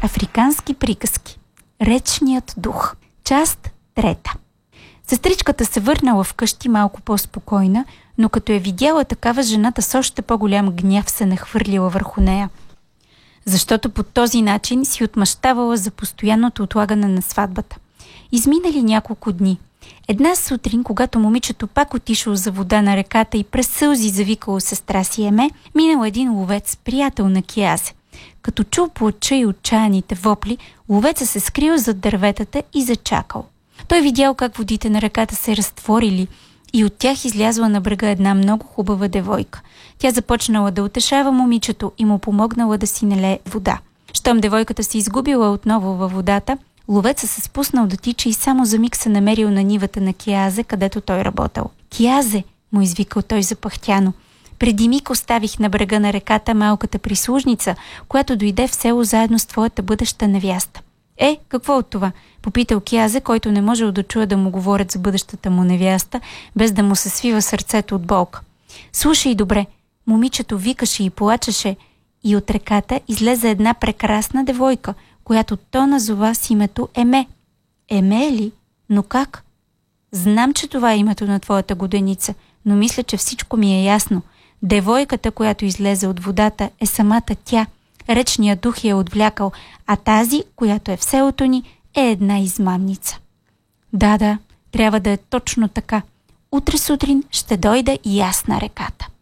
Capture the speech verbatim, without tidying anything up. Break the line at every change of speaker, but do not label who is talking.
Африкански приказки. Речният дух. Част трета. Сестричката се върнала вкъщи малко по-спокойна, но като е видяла такава, жената с още по-голям гняв се нахвърлила върху нея. Защото по този начин си отмъщавала за постоянното отлагане на сватбата. Изминали няколко дни. Една сутрин, когато момичето пак отишло за вода на реката и през сълзи завикало сестра си Еме, минал един ловец, приятел на Кеазе. Като чул плача и отчаяните вопли, ловеца се скрил зад дърветата и зачакал. Той видял как водите на реката се разтворили и от тях излязла на брега една много хубава девойка. Тя започнала да утешава момичето и му помогнала да си налее вода. Щом девойката се изгубила отново във водата, ловецът се спуснал да тича и само за миг се намерил на нивата на Кеазе, където той работил. «Кеазе!» му извикал той запъхтяно. «Преди миг оставих на брега на реката малката прислужница, която дойде в село заедно с твоята бъдеща невяста». «Е, какво от това?» попитал Кеазе, който не можел да чуе да му говорят за бъдещата му невяста, без да му се свива сърцето от болка. «Слушай добре!» Момичето викаше и плачеше и от реката излезе една прекрасна девойка, която то назова с името Еме. «Еме ли? Но как?» «Знам, че това е името на твоята годеница, но мисля, че всичко ми е ясно. Девойката, която излезе от водата, е самата тя. Речният дух я е отвлякал, а тази, която е в селото ни, е една измамница». «Да, да, трябва да е точно така. Утре сутрин ще дойда и аз на реката».